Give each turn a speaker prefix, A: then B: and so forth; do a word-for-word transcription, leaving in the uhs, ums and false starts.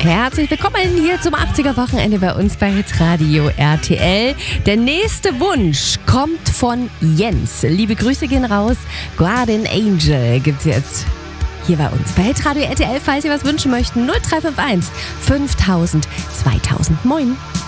A: Herzlich willkommen hier zum achtziger-Wochenende bei uns bei Hitradio R T L. Der nächste Wunsch kommt von Jens. Liebe Grüße gehen raus. Guardian Angel gibt's jetzt hier bei uns bei Hitradio R T L. Falls Sie was wünschen möchten, null drei fünf eins fünftausend zweitausend. Moin.